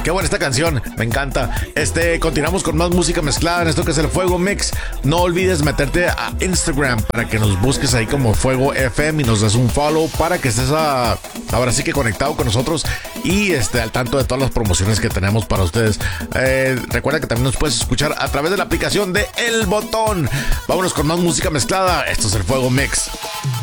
Qué buena esta canción, me encanta. Continuamos con más música mezclada en esto que es el Fuego Mix. No olvides meterte a Instagram para que nos busques ahí como Fuego FM y nos des un follow para que estés ahora sí que conectado con nosotros y al tanto de todas las promociones que tenemos para ustedes. Recuerda que también nos puedes escuchar a través de la aplicación de El Botón. Vámonos con más música mezclada. Esto es el Fuego Mix.